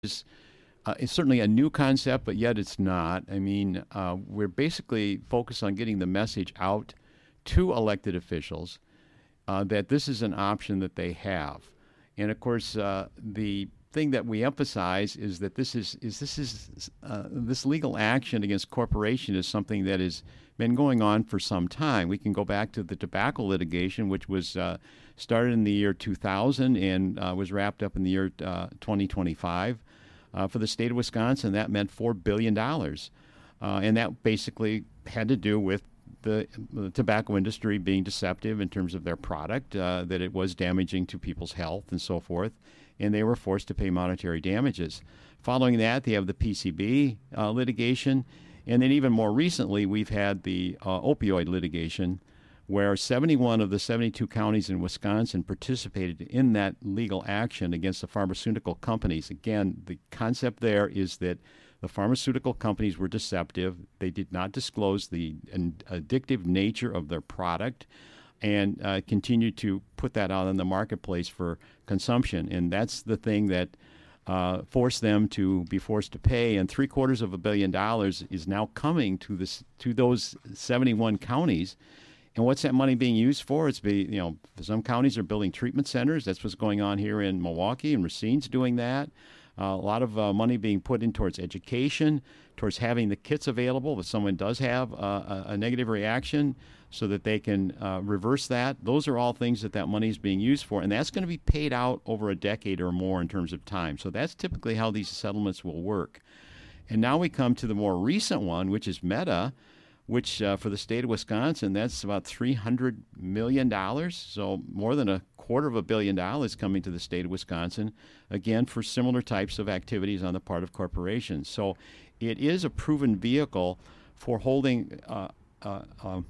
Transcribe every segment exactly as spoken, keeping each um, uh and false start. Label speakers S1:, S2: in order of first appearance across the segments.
S1: is uh, it's certainly a new concept, but yet it's not. I mean, uh, we're basically focused on getting the message out to elected officials uh, that this is an option that they have. And of course, uh, the thing that we emphasize is that this is, is this is uh, this legal action against corporation is something that has been going on for some time. We can go back to the tobacco litigation, which was uh, started in the year two thousand and uh, was wrapped up in the year uh, twenty twenty-five. Uh, for the state of Wisconsin, that meant four billion dollars. Uh, and that basically had to do with the, the tobacco industry being deceptive in terms of their product, uh, that it was damaging to people's health and so forth, and they were forced to pay monetary damages. Following that, they have the P C B uh, litigation, and then even more recently, we've had the uh, opioid litigation, where seventy-one of the seventy-two counties in Wisconsin participated in that legal action against the pharmaceutical companies. Again, the concept there is that the pharmaceutical companies were deceptive. They did not disclose the addictive nature of their product and uh, continued to put that out in the marketplace for consumption. And that's the thing that uh, forced them to be forced to pay. And three quarters of a billion dollars is now coming to this to those seventy-one counties. And what's that money being used for? It's be you know some counties are building treatment centers. That's what's going on here in Milwaukee, and Racine's doing that. Uh, a lot of uh, money being put in towards education, towards having the kits available if someone does have uh, a, a negative reaction, so that they can uh, reverse that. Those are all things that that money is being used for, and that's going to be paid out over a decade or more in terms of time. So that's typically how these settlements will work. And now we come to the more recent one, which is Meta, which uh, for the state of Wisconsin, that's about three hundred million dollars, so more than a quarter of a billion dollars coming to the state of Wisconsin, again, for similar types of activities on the part of corporations. So it is a proven vehicle for holding uh, uh, uh,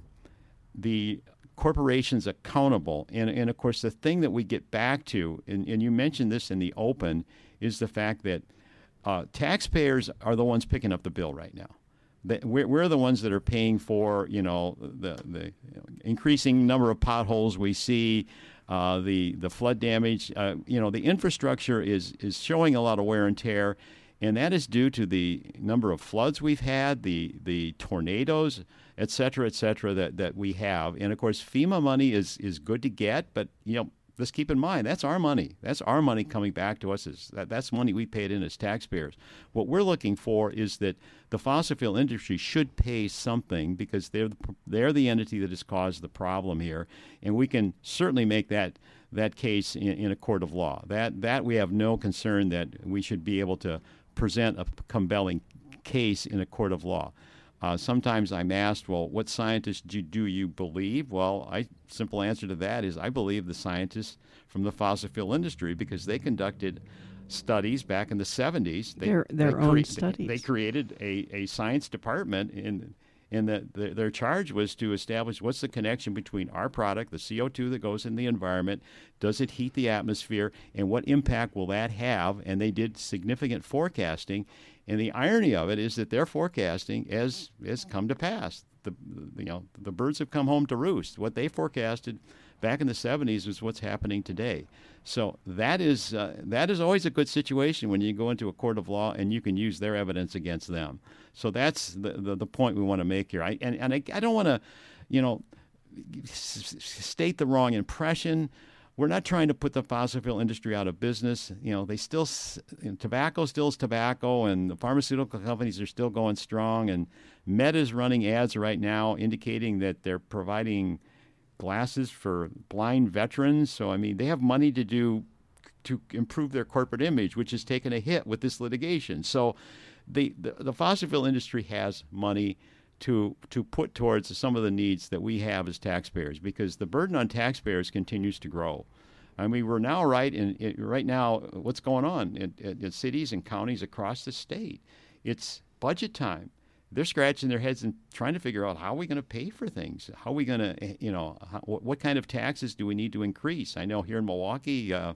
S1: the corporations accountable. And, and, of course, the thing that we get back to, and, and you mentioned this in the open, is the fact that uh, taxpayers are the ones picking up the bill right now. We're, we're the ones that are paying for, you know, the, the increasing number of potholes we see, uh, the the flood damage. Uh, you know, the infrastructure is is showing a lot of wear and tear, and that is due to the number of floods we've had, the the tornadoes, et cetera, et cetera, that, that we have. And, of course, FEMA money is, is good to get, but, you know, let's keep in mind, that's our money. That's our money coming back to us. As, that, that's money we paid in as taxpayers. What we're looking for is that the fossil fuel industry should pay something because they're the, they're the entity that has caused the problem here, and we can certainly make that that case in, in a court of law. That that we have no concern that we should be able to present a compelling case in a court of law. Uh, sometimes I'm asked, well, what scientists do, do you believe? Well, I simple answer to that is I believe the scientists from the fossil fuel industry because they conducted studies back in the seventies. They,
S2: their their
S1: they
S2: own
S1: cre-
S2: studies.
S1: They, they created a, a science department, and and the, the, their charge was to establish what's the connection between our product, the C O two that goes in the environment, does it heat the atmosphere, and what impact will that have? And they did significant forecasting. And the irony of it is that their forecasting has, has come to pass. The, you know, the birds have come home to roost. What they forecasted back in the seventies is what's happening today. So that is uh, that is always a good situation when you go into a court of law and you can use their evidence against them. So that's the the, the point we want to make here. I, and and I, I don't want to, you know, s- state the wrong impression. We're not trying to put the fossil fuel industry out of business. You know, they still, you know, tobacco still is tobacco, and the pharmaceutical companies are still going strong. And Meta is running ads right now indicating that they're providing glasses for blind veterans. So, I mean, they have money to do to improve their corporate image, which has taken a hit with this litigation. So, the the, the fossil fuel industry has money to to put towards some of the needs that we have as taxpayers, because the burden on taxpayers continues to grow. I mean, we're now right in, in right now what's going on in, in, in cities and counties across the state. It's budget time. They're scratching their heads and trying to figure out how are we going to pay for things? How are we going to, you know, how, what, what kind of taxes do we need to increase? I know here in Milwaukee, uh,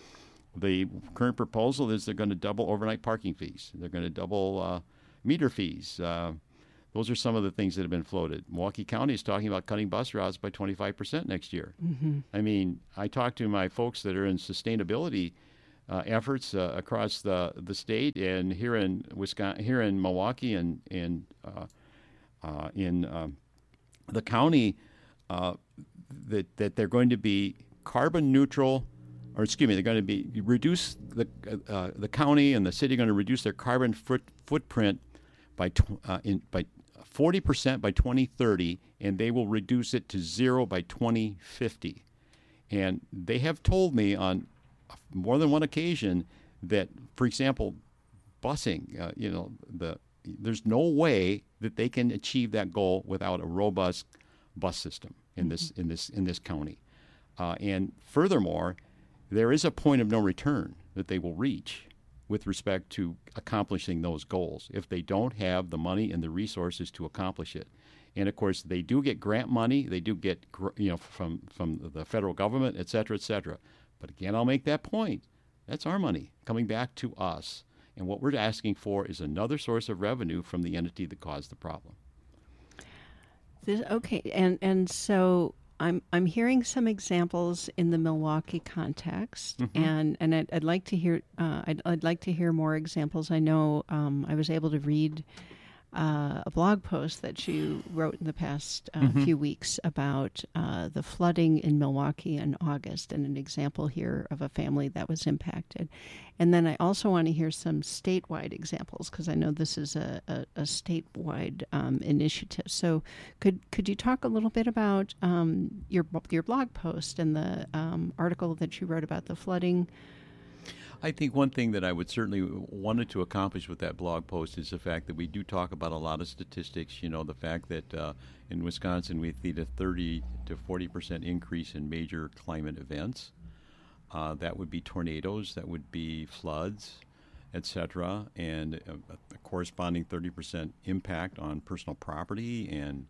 S1: the current proposal is they're going to double overnight parking fees. They're going to double uh, meter fees. Uh, Those are some of the things that have been floated. Milwaukee County is talking about cutting bus routes by twenty-five percent next year.
S2: Mm-hmm.
S1: I mean, I talk to my folks that are in sustainability uh, efforts uh, across the, the state, and here in Wisconsin, here in Milwaukee, and and uh, uh, in um, the county, uh, that that they're going to be carbon neutral, or excuse me, they're going to be reduce the uh, the county and the city are going to reduce their carbon foot, footprint by tw- uh, in by forty percent by twenty thirty, and they will reduce it to zero by twenty fifty. And they have told me on more than one occasion that, for example, busing, uh, you know, the there's no way that they can achieve that goal without a robust bus system in this in this in this county. Uh, and furthermore, there is a point of no return that they will reach with respect to accomplishing those goals if they don't have the money and the resources to accomplish it. And of course, they do get grant money. They do get, you know, from from the federal government, et cetera, et cetera. But again, I'll make that point. That's our money coming back to us. And what we're asking for is another source of revenue from the entity that caused the problem.
S2: This, okay, and and so I'm I'm hearing some examples in the Milwaukee context, mm-hmm. and and I'd, I'd like to hear uh, I'd I'd like to hear more examples. I know um, I was able to read uh, a blog post that you wrote in the past uh, mm-hmm. few weeks about uh, the flooding in Milwaukee in August, and an example here of a family that was impacted. And then I also want to hear some statewide examples, because I know this is a, a, a statewide um, initiative. So could could you talk a little bit about um, your your blog post and the um, article that you wrote about the flooding?
S1: I think one thing that I would certainly wanted to accomplish with that blog post is the fact that we do talk about a lot of statistics. You know, the fact that uh, in Wisconsin we see a thirty to forty percent increase in major climate events. Uh, that would be tornadoes, that would be floods, et cetera, and a, a corresponding thirty percent impact on personal property and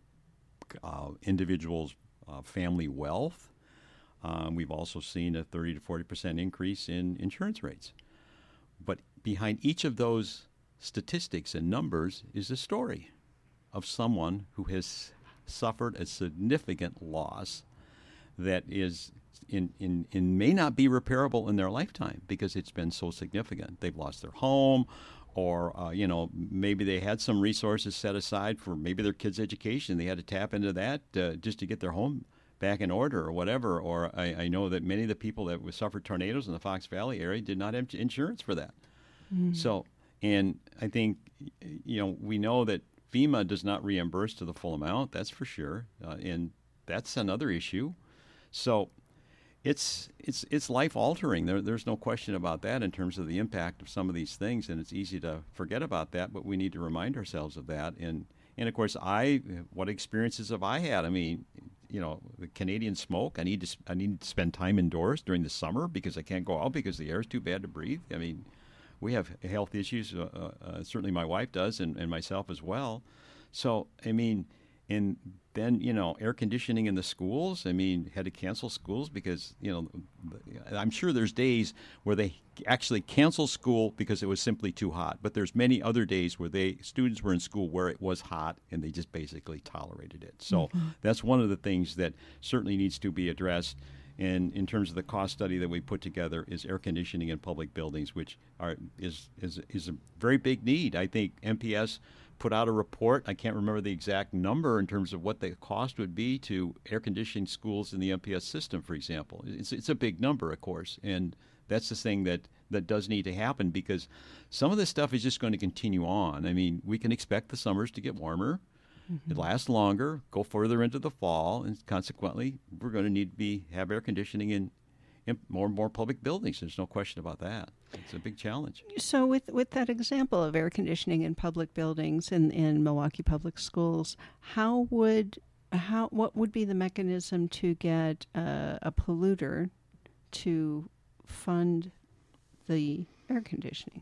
S1: uh, individuals' uh, family wealth. Um, we've also seen a thirty to forty percent increase in insurance rates. But behind each of those statistics and numbers is a story of someone who has suffered a significant loss that is in, in, in may not be repairable in their lifetime because it's been so significant. They've lost their home, or uh, you know, maybe they had some resources set aside for maybe their kids' education. They had to tap into that uh, just to get their home back in order or whatever. Or I, I know that many of the people that suffered tornadoes in the Fox Valley area did not have insurance for that. Mm. So, and I think, you know, we know that FEMA does not reimburse to the full amount, that's for sure, uh, and that's another issue. So it's it's it's life-altering. There, there's no question about that in terms of the impact of some of these things, and it's easy to forget about that, but we need to remind ourselves of that. And, and of course, I what experiences have I had? I mean, you know, the Canadian smoke. I need to I need to spend time indoors during the summer because I can't go out because the air is too bad to breathe. I mean, we have health issues. Uh, uh, certainly, my wife does, and, and myself as well. So, I mean, and then, you know, air conditioning in the schools. I mean, had to cancel schools because, you know, I'm sure there's days where they actually cancel school because it was simply too hot. But there's many other days where they students were in school where it was hot and they just basically tolerated it. So mm-hmm. that's one of the things that certainly needs to be addressed. And in terms of the cost study that we put together is air conditioning in public buildings, which are is is is a very big need. I think M P S put out a report. I can't remember the exact number in terms of what the cost would be to air conditioning schools in the M P S system, for example. It's it's a big number, of course, and that's the thing that, that does need to happen because some of this stuff is just going to continue on. I mean, we can expect the summers to get warmer. Mm-hmm. It lasts longer, go further into the fall, and consequently, we're going to need to be have air conditioning in, in more and more public buildings. There's no question about that. It's a big challenge.
S2: So with, with that example of air conditioning in public buildings in, in Milwaukee Public Schools, how would how what would be the mechanism to get uh, a polluter to fund the air conditioning?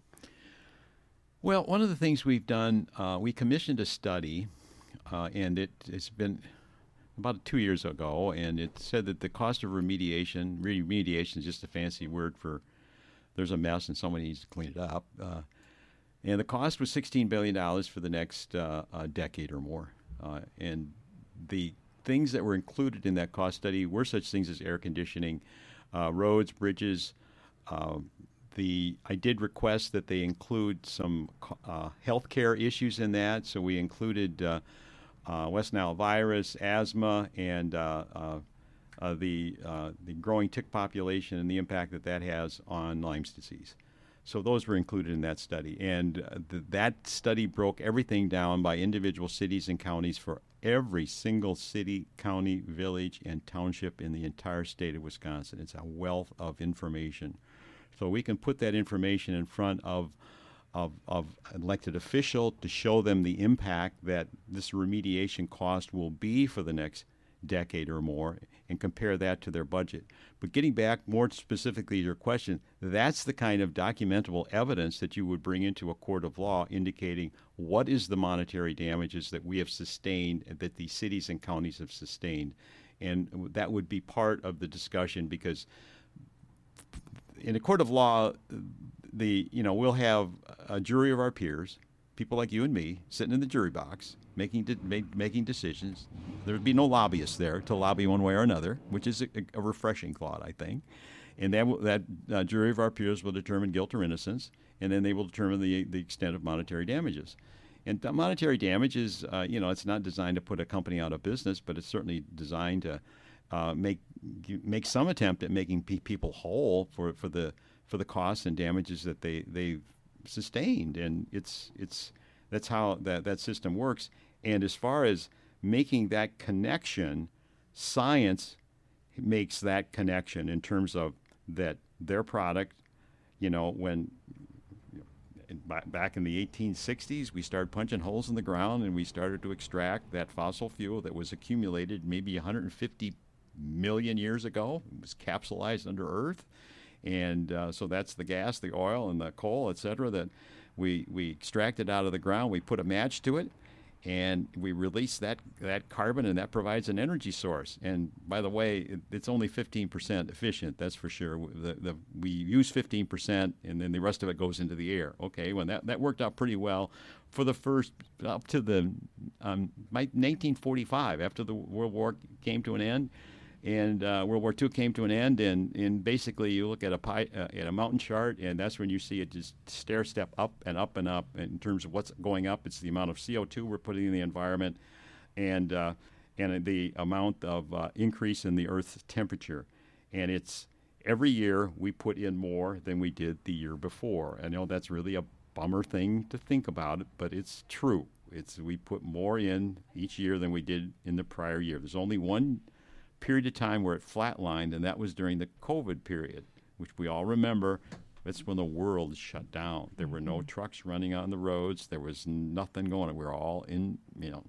S1: Well, one of the things we've done, uh, we commissioned a study, uh, and it, it's been about two years ago, and it said that the cost of remediation, remediation is just a fancy word for there's a mess and someone needs to clean it up, uh, and the cost was sixteen billion dollars for the next uh, uh, decade or more. Uh, and the things that were included in that cost study were such things as air conditioning, uh, roads, bridges, uh, the I did request that they include some uh, healthcare issues in that, so we included uh, uh, West Nile virus, asthma, and uh, uh, uh, the uh, the growing tick population and the impact that that has on Lyme's disease. So those were included in that study, and uh, th- that study broke everything down by individual cities and counties for every single city, county, village, and township in the entire state of Wisconsin. It's a wealth of information. So we can put that information in front of, of, of an elected official to show them the impact that this remediation cost will be for the next decade or more and compare that to their budget. But getting back more specifically to your question, that's the kind of documentable evidence that you would bring into a court of law indicating what is the monetary damages that we have sustained, that the cities and counties have sustained. And that would be part of the discussion, because in a court of law, the you know we'll have a jury of our peers, people like you and me, sitting in the jury box, making de- make, making decisions. There would be no lobbyists there to lobby one way or another, which is a, a refreshing thought, I think. And that w- that uh, jury of our peers will determine guilt or innocence, and then they will determine the the extent of monetary damages. And the monetary damages, uh, you know, it's not designed to put a company out of business, but it's certainly designed to uh, make make some attempt at making pe- people whole for, for the for the costs and damages that they they've sustained. And it's it's that's how that, that system works. And as far as making that connection, science makes that connection in terms of that their product, you know, when back in the eighteen sixties, we started punching holes in the ground and we started to extract that fossil fuel that was accumulated maybe one hundred fifty million years ago. It was capsulized under Earth. And uh, so that's the gas, the oil, and the coal, et cetera, that we, we extracted out of the ground. We put a match to it, and we release that, that carbon, and that provides an energy source. And by the way, it, it's only fifteen percent efficient, that's for sure. The, the, we use fifteen percent, and then the rest of it goes into the air. Okay, well, that, that worked out pretty well for the first, up to the um, nineteen forty-five, after the World War came to an end. And uh, World War Two came to an end, and, and basically you look at a pie, uh, at a mountain chart, and that's when you see it just stair step up and up and up. And in terms of what's going up, it's the amount of C O two we're putting in the environment, and uh, and the amount of uh, increase in the Earth's temperature. And it's every year we put in more than we did the year before. I know that's really a bummer thing to think about, but it's true. It's we put more in each year than we did in the prior year. There's only one period of time where it flatlined, and that was during the COVID period, which we all remember. That's when the world shut down. There were no trucks running on the roads. There was nothing going on. We were all in, you know,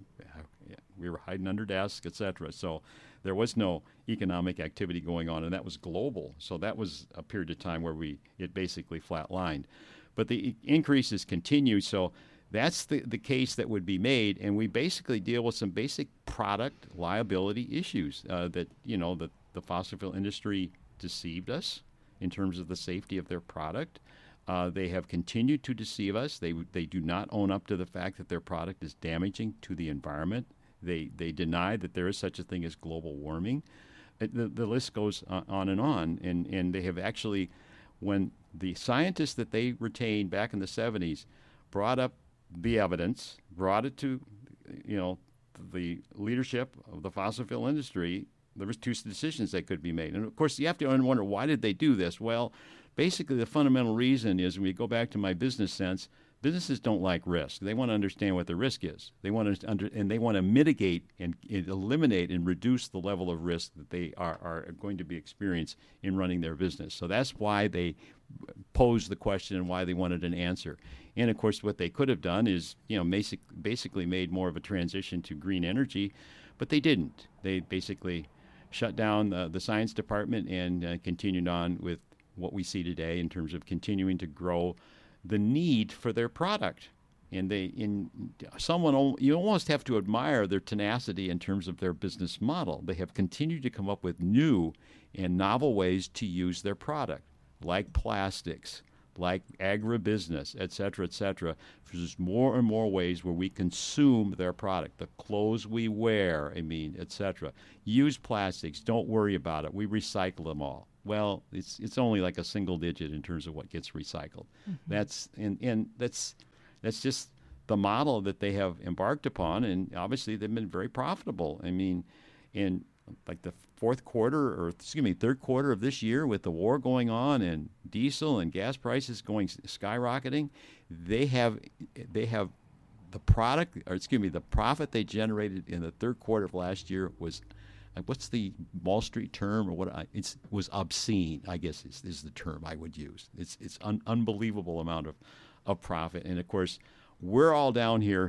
S1: we were hiding under desks, et cetera. So there was no economic activity going on, and that was global. So that was a period of time where we it basically flatlined. But the increases continue, so that's the, the case that would be made, and we basically deal with some basic product liability issues uh, that, you know, the, the fossil fuel industry deceived us in terms of the safety of their product. Uh, they have continued to deceive us. They they do not own up to the fact that their product is damaging to the environment. They they deny that there is such a thing as global warming. It, the, the list goes on and on, and, and they have actually, when the scientists that they retained back in the seventies brought up the evidence, brought it to, you know, the leadership of the fossil fuel industry, there was two decisions that could be made. And of course, you have to wonder, why did they do this? Well, basically the fundamental reason is, when we go back to my business sense, businesses don't like risk. They want to understand what the risk is. They want to under, and they want to mitigate and, and eliminate and reduce the level of risk that they are, are going to be experienced in running their business. So that's why they posed the question and why they wanted an answer. And of course, what they could have done is, you know, basic, basically made more of a transition to green energy, but they didn't. They basically shut down the, the science department and uh, continued on with what we see today in terms of continuing to grow the need for their product. And they, in someone, you almost have to admire their tenacity in terms of their business model. They have continued to come up with new and novel ways to use their product, like plastics, like agribusiness, et cetera, et cetera. There's more and more ways where we consume their product, the clothes we wear, I mean, et cetera. Use plastics, don't worry about it. We recycle them all. Well, it's it's only like a single digit in terms of what gets recycled. Mm-hmm. That's and, and that's that's just the model that they have embarked upon, and obviously they've been very profitable. I mean, in like the fourth quarter, or excuse me, third quarter of this year, with the war going on and diesel and gas prices going skyrocketing, they have they have the product, or excuse me, the profit they generated in the third quarter of last year was, what's the Wall Street term, or what? I, it's was obscene, I guess is, is the term I would use. It's it's un, unbelievable amount of, of profit, and of course, we're all down here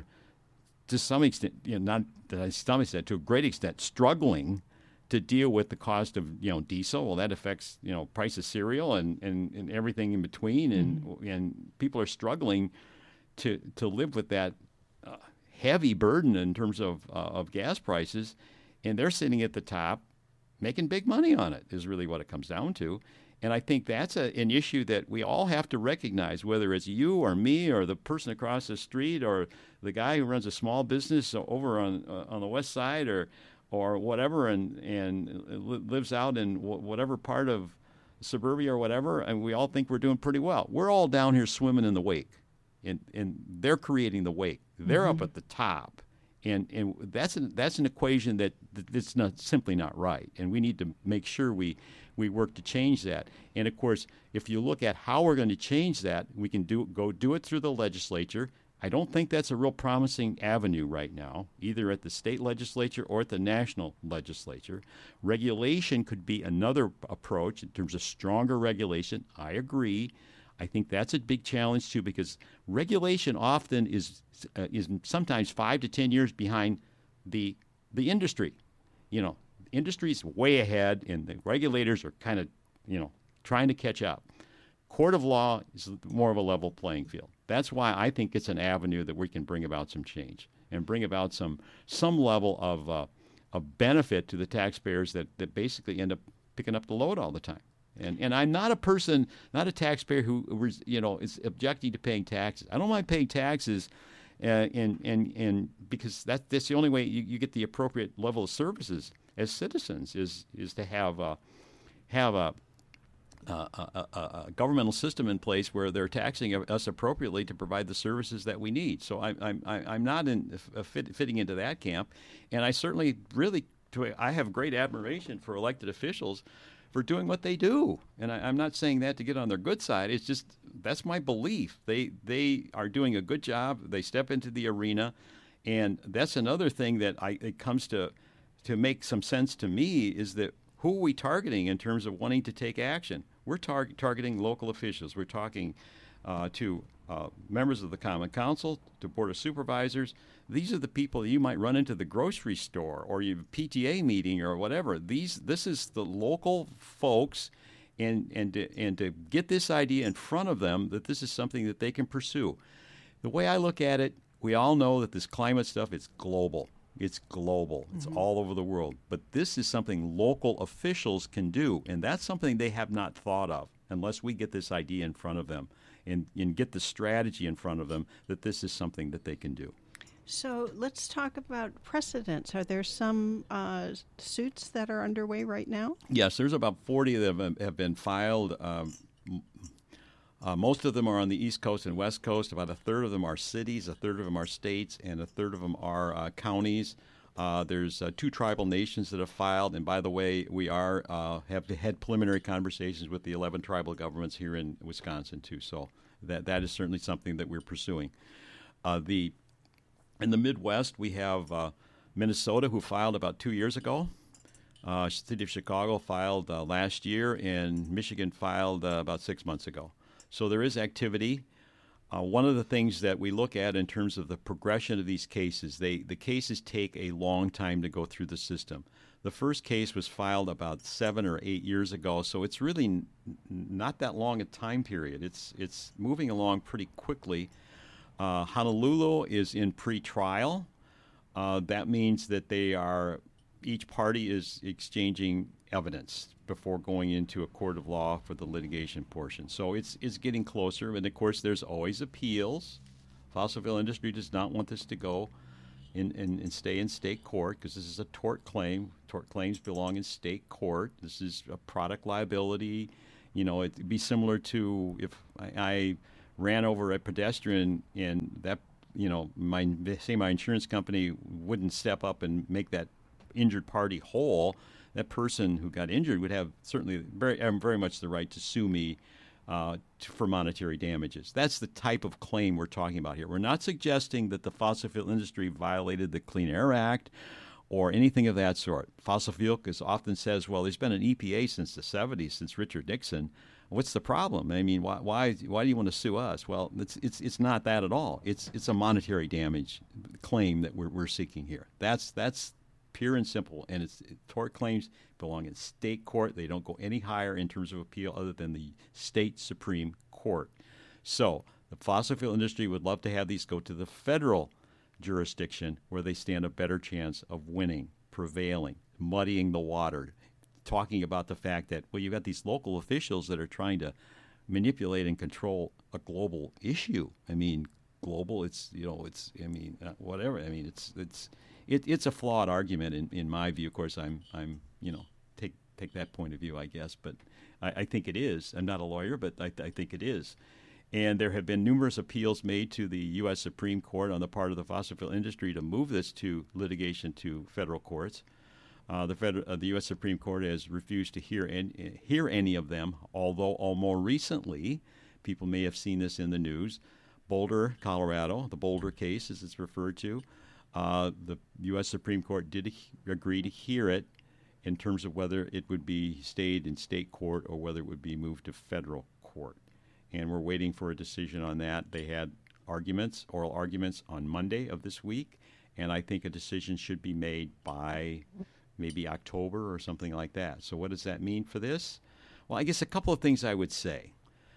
S1: to some extent, you know, not to some extent, to a great extent, struggling to deal with the cost of, you know, diesel. Well, that affects, you know, price of cereal and, and, and everything in between, and mm-hmm. and people are struggling to to live with that uh, heavy burden in terms of uh, of gas prices, and they're sitting at the top, making big money on it. Is really what it comes down to. And I think that's a, an issue that we all have to recognize, whether it's you or me or the person across the street or the guy who runs a small business over on uh, on the west side or or whatever, and and lives out in w- whatever part of suburbia or whatever, and we all think we're doing pretty well. We're all down here swimming in the wake, and and they're creating the wake. They're mm-hmm. up at the top. And and that's an, that's an equation that that's not simply not right, and we need to make sure we, we work to change that. And of course, if you look at how we're going to change that, we can do go do it through the legislature. I don't think that's a real promising avenue right now, either at the state legislature or at the national legislature. Regulation could be another approach in terms of stronger regulation. I agree. I think that's a big challenge too, because regulation often is uh, is sometimes five to ten years behind the the industry. You know, industry's way ahead, and the regulators are kind of, you know, trying to catch up. Court of law is more of a level playing field. That's why I think it's an avenue that we can bring about some change and bring about some some level of uh, of benefit to the taxpayers that, that basically end up picking up the load all the time. And and I'm not a person, not a taxpayer who, you know, is objecting to paying taxes. I don't mind paying taxes, uh, and and and because that that's the only way you, you get the appropriate level of services as citizens is is to have a have a, a, a, a governmental system in place where they're taxing us appropriately to provide the services that we need. So I, I'm I'm not in uh, fit, fitting into that camp, and I certainly really I have great admiration for elected officials for doing what they do. And I, I'm not saying that to get on their good side. It's just that's my belief. They they are doing a good job. They step into the arena, and that's another thing that I it comes to to make some sense to me is that who are we targeting in terms of wanting to take action? We're tar- targeting local officials. We're talking uh, to uh, members of the Common Council, to Board of Supervisors. These are the people you might run into the grocery store or your P T A meeting or whatever. These, this is the local folks, and and to, and to get this idea in front of them that this is something that they can pursue. The way I look at it, we all know that this climate stuff is global. It's global. It's mm-hmm. all over the world. But this is something local officials can do, and that's something they have not thought of unless we get this idea in front of them and, and get the strategy in front of them that this is something that they can do.
S2: So let's talk about precedents. Are there some uh, suits that are underway right now?
S1: Yes, there's about forty that have, have been filed. Um, uh, most of them are on the East Coast and West Coast. About a third of them are cities, a third of them are states, and a third of them are uh, counties. Uh, there's uh, two tribal nations that have filed, and by the way, we are uh, have had preliminary conversations with the eleven tribal governments here in Wisconsin too. So that that is certainly something that we're pursuing. Uh, the In the Midwest, we have uh, Minnesota, who filed about two years ago. Uh, City of Chicago filed uh, last year, and Michigan filed uh, about six months ago. So there is activity. Uh, one of the things that we look at in terms of the progression of these cases, they the cases take a long time to go through the system. The first case was filed about seven or eight years ago, so it's really n- not that long a time period. It's it's moving along pretty quickly. Uh, Honolulu is in pre-trial. Uh, that means that they are each party is exchanging evidence before going into a court of law for the litigation portion. So it's it's getting closer, and of course there's always appeals. Fossil fuel industry does not want this to go in, in, and stay in state court because this is a tort claim. Tort claims belong in state court. This is a product liability. You know, it'd be similar to if I, I ran over a pedestrian and that, you know, my say my insurance company wouldn't step up and make that injured party whole. That person who got injured would have certainly very, very much the right to sue me uh, to, for monetary damages. That's the type of claim we're talking about here. We're not suggesting that the fossil fuel industry violated the Clean Air Act or anything of that sort. Fossil fuel is often says, well, there's been an E P A since the seventies, since Richard Nixon. What's the problem? I mean, why why, why do you want to sue us? Well, it's it's it's not that at all. It's it's a monetary damage claim that we're we're seeking here. That's that's pure and simple, and it's it, tort claims belong in state court. They don't go any higher in terms of appeal other than the state Supreme Court. So the fossil fuel industry would love to have these go to the federal jurisdiction where they stand a better chance of winning, prevailing, muddying the water, talking about the fact that, well, you've got these local officials that are trying to manipulate and control a global issue. I mean, global, it's, you know, it's, I mean, uh, whatever. I mean, it's, it's, It, it's a flawed argument in, in my view. Of course, I'm, I'm, you know, take take that point of view, I guess. But I, I think it is. I'm not a lawyer, but I, I think it is. And there have been numerous appeals made to the U S Supreme Court on the part of the fossil fuel industry to move this to litigation to federal courts. Uh, the, federal, uh, the U S Supreme Court has refused to hear any, hear any of them, although all more recently, people may have seen this in the news, Boulder, Colorado, the Boulder case as it's referred to, Uh, the U S Supreme Court did he- agree to hear it in terms of whether it would be stayed in state court or whether it would be moved to federal court. And we're waiting for a decision on that. They had arguments, oral arguments on Monday of this week, and I think a decision should be made by maybe October or something like that. So what does that mean for this? Well, I guess a couple of things I would say.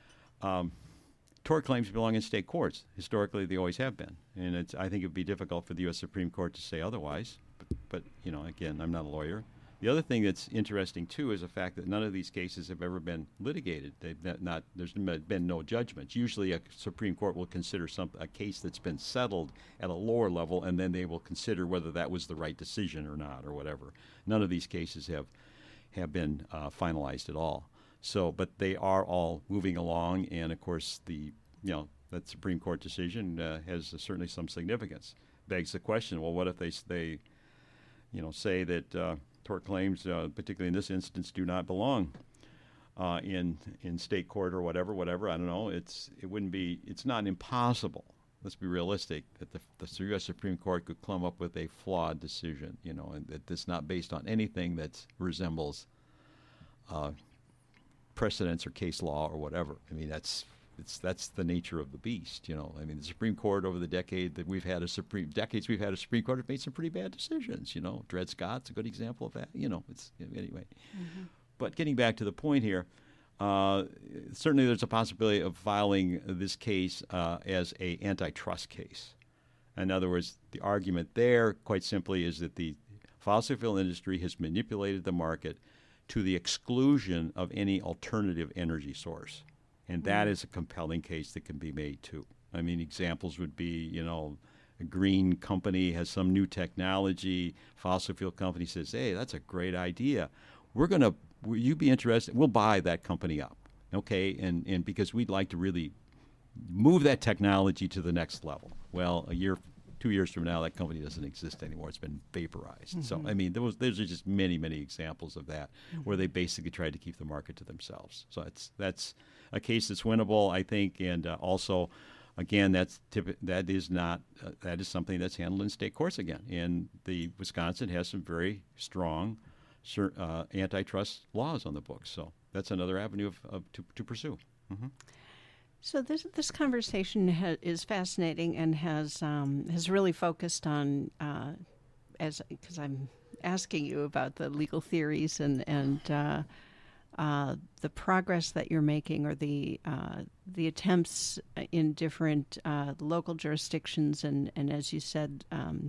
S1: Um, Tort claims belong in state courts. Historically, they always have been. And it's, I think it would be difficult for the U S Supreme Court to say otherwise. But, but, you know, again, I'm not a lawyer. The other thing that's interesting, too, is the fact that none of these cases have ever been litigated. They've not, not there's been no judgments. Usually a Supreme Court will consider some, a case that's been settled at a lower level, and then they will consider whether that was the right decision or not or whatever. None of these cases have, have been uh, finalized at all. So, but they are all moving along, and of course, the you know that Supreme Court decision uh, has uh, certainly some significance. Begs the question: well, what if they they, you know, say that uh, tort claims, uh, particularly in this instance, do not belong uh, in in state court or whatever, whatever? I don't know. It's it wouldn't be. It's not impossible. Let's be realistic that the, the U S Supreme Court could come up with a flawed decision, you know, and that it's not based on anything that resembles. Uh, precedents or case law or whatever. I mean, that's it's that's the nature of the beast, you know. I mean, the Supreme Court over the decade that we've had a Supreme decades we've had a Supreme Court have made some pretty bad decisions, you know. Dred Scott's a good example of that, you know. It's anyway. Mm-hmm. But getting back to the point here, uh, certainly there's a possibility of filing this case uh, as a antitrust case. In other words, the argument there, quite simply, is that the fossil fuel industry has manipulated the market to the exclusion of any alternative energy source. And that is a compelling case that can be made, too. I mean, examples would be, you know, a green company has some new technology, fossil fuel company says, hey, that's a great idea. We're going to, will you be interested? We'll buy that company up, okay? And, and because we'd like to really move that technology to the next level. Well, a year Two years from now, that company doesn't exist anymore. It's been vaporized. Mm-hmm. So, I mean, there was, those are just many, many examples of that mm-hmm. where they basically tried to keep the market to themselves. So it's that's a case that's winnable, I think, and uh, also, again, that's typ- that is not uh, that is something that's handled in state courts again. And the Wisconsin has some very strong uh, antitrust laws on the books. So that's another avenue of, of to, to pursue. Mm-hmm.
S2: So this this conversation ha- is fascinating and has um, has really focused on uh, as because I'm asking you about the legal theories and and uh, uh, the progress that you're making or the uh, the attempts in different uh, local jurisdictions and, and as you said um,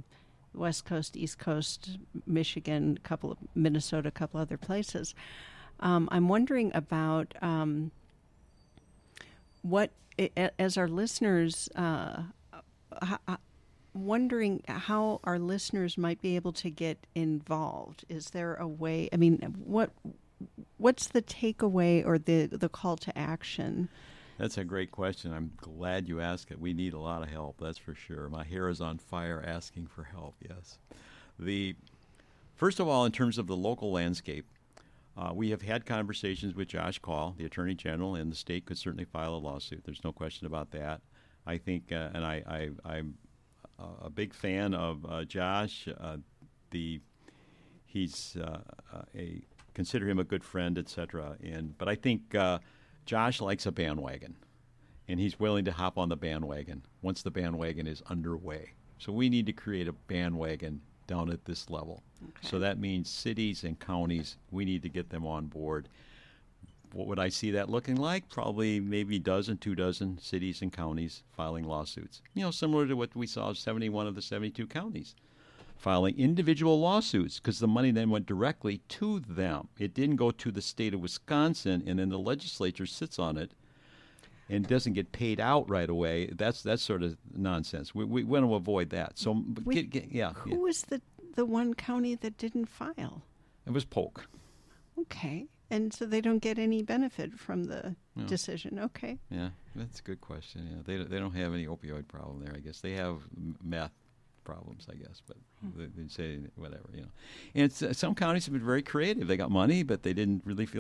S2: West Coast, East Coast, Michigan, a couple of Minnesota, a couple other places. Um, I'm wondering about um, what, as our listeners, uh, h- wondering how our listeners might be able to get involved. Is there a way? I mean, what what's the takeaway or the the call to action?
S1: That's a great question. I'm glad you asked it. We need a lot of help, that's for sure. My hair is on fire asking for help, yes. The First of all, in terms of the local landscape, uh, we have had conversations with Josh Kaul, the Attorney General, and the state could certainly file a lawsuit. There's no question about that. I think, uh, and I, I, I'm a big fan of uh, Josh. Uh, the He's uh, a consider him a good friend, et cetera. And but I think uh, Josh likes a bandwagon, and he's willing to hop on the bandwagon once the bandwagon is underway. So we need to create a bandwagon down at this level.
S2: Okay.
S1: So that means cities and counties, we need to get them on board. What would I see that looking like? Probably maybe a dozen, two dozen cities and counties filing lawsuits. You know, similar to what we saw of seventy-one of the seventy-two counties filing individual lawsuits, because the money then went directly to them. It didn't go to the state of Wisconsin, and then the legislature sits on it and doesn't get paid out right away. That's that's sort of nonsense. We, we want to avoid that. So,
S2: Wait,
S1: get, get, yeah.
S2: Who
S1: yeah.
S2: was the, the one county that didn't file?
S1: It was Polk.
S2: Okay. And so they don't get any benefit from the
S1: No.
S2: decision. Okay.
S1: Yeah, that's a good question. Yeah, they, they don't have any opioid problem there, I guess. They have m- meth problems, I guess, but they, they say whatever, you know. And it's, uh, some counties have been very creative. They got money, but they didn't really feel